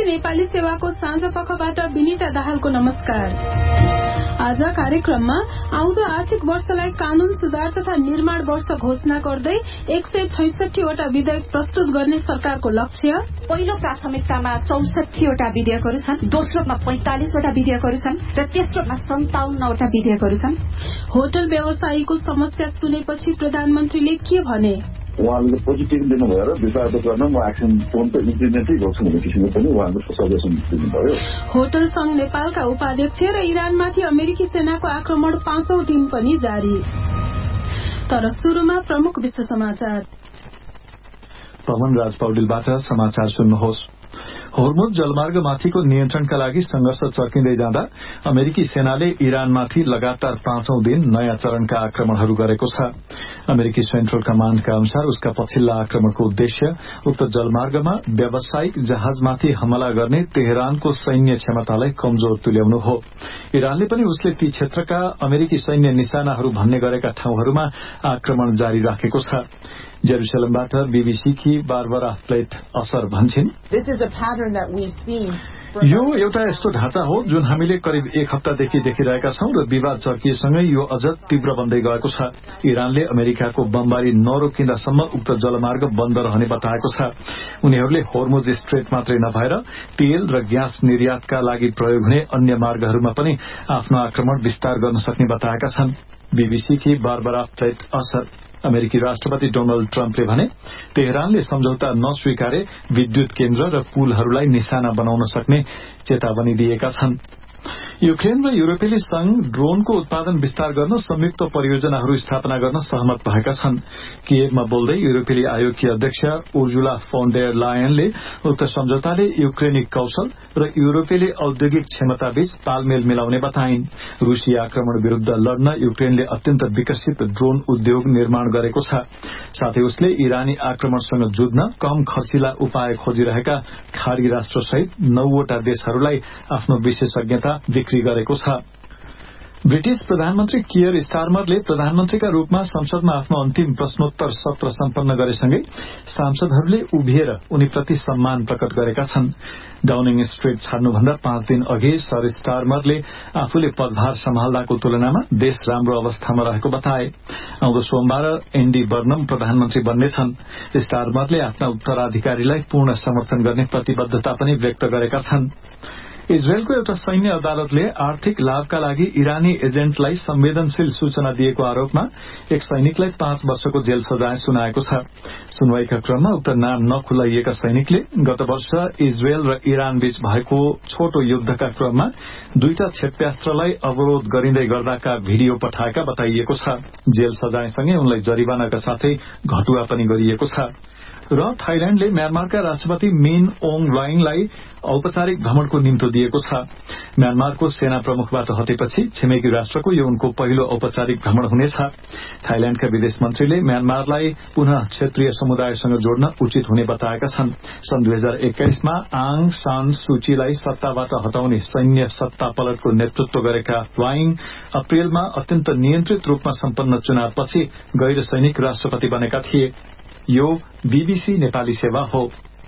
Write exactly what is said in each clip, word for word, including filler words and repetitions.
नेपाली सेवाको साँझ पखबाट विनिता दाहालको नमस्कार। आज कार्यक्रममा आउँदो आर्थिक वर्षलाई कानून सुधार तथा निर्माण वर्ष घोषणा गर्दै एक सय छैसठीवटा विधेयक प्रस्तुत गर्ने सरकारको लक्ष्य। पहिलो प्राथमिकतामा चौसठीवटा विधेयकहरू छन्, दोस्रोमा पैंतालिसवटा विधेयकहरू छन् र तेस्रोमा सन्ताउन्नवटा विधेयकहरू छन्। होटल व्यवसायीको समस्या सुनेपछि प्रधानमन्त्रीले के भने? उहाँले पोजिटिभ दिनुभयो र विवाद गर्न म एक्सन फोन त इम्प्लिमेन्टै गर्छु भन्ने किसिमको पनि उहाँले सजेसन दिनुभयो। होटल संघ नेपालका उपाध्यक्ष र इरानमाथि अमेरिकी सेनाको आक्रमण पाँचौं दिन पनि जारी। तर सुरुमा प्रमुख विश्व समाचार। पवन राज पौडेलबाट समाचार सुन्नुहोस्। होर्मुज जलमार्गमाथिको नियन्त्रणका लागि संघर्ष चर्किँदै जाँदा अमेरिकी सेनाले इरानमाथि लगातार पाँचौं दिन नयाँ चरणका आक्रमणहरू गरेको छ। अमेरिकी सेन्ट्रल कमाण्डका अनुसार उसका पछिल्ला आक्रमणको उद्देश्य उक्त जलमार्गमा व्यावसायिक जहाजमाथि हमला गर्ने तेहरानको सैन्य क्षमतालाई कमजोर तुल्याउनु हो। इरानले पनि उसले ती क्षेत्रका अमेरिकी सैन्य निशानाहरू भन्ने गरेका ठाउँहरूमा आक्रमण जारी राखेको छ। जेरुसलमबाट बीबीसीकी बारबरा प्लेट असर भन्छिन्, यो एउटा यस्तो ढाँचा हो जुन हामीले करिब एक हप्तादेखि देखिरहेका छौं र विवाद चर्किएसँगै यो अझ तीव्र बन्दै गएको छ। इरानले अमेरिकाको बमबारी नरोकिँदासम्म उक्त जलमार्ग बन्द रहने बताएको छ। उनीहरूले होर्मुज स्ट्रेट मात्रै नभएर तेल र ग्यास निर्यातका लागि प्रयोग हुने अन्य मार्गहरूमा पनि आफ्नो आक्रमण विस्तार गर्न सक्ने बताएका छन्। बीबीसीकी बारबरा प्लेट असर। अमेरिकी राष्ट्रपति डोनाल्ड ट्रम्पले भने तेहरानले सम्झौता नस्वीकारे विद्युत केन्द्र र पुलहरूलाई निशाना बनाउन सक्ने चेतावनी दिएका छन्। युक्रेन र युरोपेली संघ ड्रोनको उत्पादन विस्तार गर्न संयुक्त परियोजनाहरू स्थापना गर्न सहमत भएका छन्। किएभमा बोल्दै युरोपेली आयोगकी अध्यक्ष उर्जुला फोन डेर लायनले उक्त सम्झौताले युक्रेनी कौशल र युरोपेली औद्योगिक क्षमताबीच तालमेल मिलाउने बताइन्। रूसी आक्रमण विरूद्ध लड्न युक्रेनले अत्यन्त विकसित ड्रोन उद्योग निर्माण गरेको छ। साथै उसले इरानी आक्रमणसँग जुझ्न कम खर्चिला उपाय खोजिरहेका खाडी राष्ट्रसहित नौवटा देशहरूलाई आफ्नो विशेषज्ञता बिक्री गरेको छ। ब्रिटिश प्रधानमन्त्री कियर स्टारमरले प्रधानमन्त्रीका रूपमा संसदमा आफ्नो अन्तिम प्रश्नोत्तर सत्र सम्पन्न गरेसँगै सांसदहरूले उभिएर उनीप्रति सम्मान प्रकट गरेका छन्। डाउनिङ स्ट्रीट छाड्नुभन्दा पाँच दिन अघि सर स्टारमरले आफूले पदभार सम्हाल्दाको तुलनामा देश राम्रो अवस्थामा रहेको बताए। आउँदो सोमबार एन्डी बर्नम प्रधानमन्त्री बन्नेछन्। स्टारमरले आफ्ना उत्तराधिकारीलाई पूर्ण समर्थन गर्ने प्रतिबद्धता पनि व्यक्त गरेका छन्। इजरायलको एउटा सैन्य अदालतले आर्थिक लाभका लागि इरानी एजेन्टलाई संवेदनशील सूचना दिएको आरोपमा एक सैनिकलाई पाँच वर्षको जेल सजाय सुनाएको छ। सुनवाईका क्रममा उक्त नाम नखुलाइएका सैनिकले गत वर्ष इजरायल र इरान बीच भएको छोटो युद्धका क्रममा दुईटा क्षेप्यास्त्रलाई अवरोध गरिँदै गर्दाका भिडियो पठाएका बताइएको छ। जेल सजायसँगै उनलाई जरिवानाका साथै घटुवा पनि गरिएको छ। र थाइल्याण्डले म्यानमारका राष्ट्रपति मिन ओङ ल्वाइङलाई औपचारिक भ्रमणको निम्तो दिएको छ। म्यानमारको सेना प्रमुखबाट हटेपछि छिमेकी राष्ट्रको यो उनको पहिलो औपचारिक भ्रमण हुनेछ। थाइल्याण्डका विदेश मन्त्रीले म्यानमारलाई पुनः क्षेत्रीय समुदायसँग जोड्न उचित हुने बताएका छन्। सन् दुई हजार एक्काइसमा आङ सान सूचीलाई सत्ताबाट हटाउने सैन्य सत्ता पलटको नेतृत्व गरेका ल्वाइङ अप्रेलमा अत्यन्त नियन्त्रित रूपमा सम्पन्न चुनावपछि गैर सैनिक राष्ट्रपति बनेका थिए। यो बीबीसी नेपाली सेवा हो।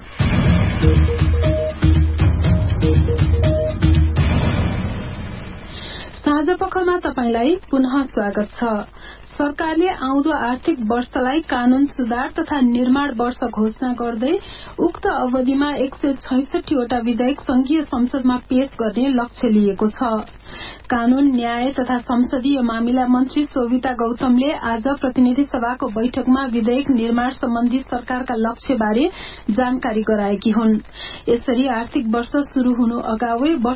साँझपखमा तपाईंलाई पुनः स्वागत छ। सरकारले आउँदो आर्थिक वर्षलाई कानून सुधार तथा निर्माण वर्ष घोषणा गर्दै उक्त अवधिमा एक सय छैसठीवटा विधेयक संघीय संसदमा पेश गर्ने लक्ष्य लिएको छ। कानून न्याय तथा संसदीय मामिला मन्त्री शोभिता गौतमले आज प्रतिनिधि सभाको बैठकमा विधेयक निर्माण सम्बन्धी सरकारका लक्ष्यबारे जानकारी गराएकी हुन्। यसरी आर्थिक वर्ष शुरू हुनु अगावै